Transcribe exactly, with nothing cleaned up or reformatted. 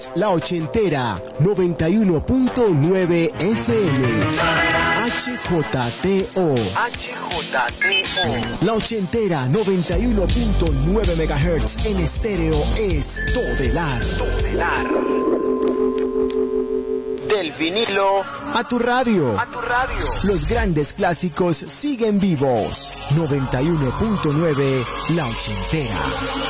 La Ochentera, noventa y uno punto nueve F M. H J T O. H J T O. La Ochentera, noventa y uno punto nueve megahertz en estéreo es Todelar. Todelar. Del vinilo a tu radio. A tu radio. Los grandes clásicos siguen vivos. noventa y uno punto nueve La Ochentera.